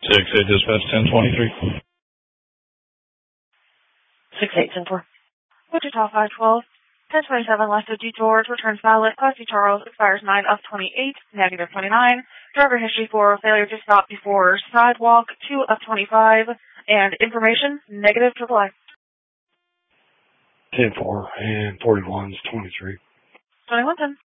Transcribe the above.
6-8 dispatch 1023. 6-8-10-4. Wichita 512. 1027 left of detour to return valid. Class C Charles expires 9 of 28, negative 29. Driver history for failure to stop before sidewalk 2 of 25. And information negative AAA. 10-4 and 41's 23. 2110.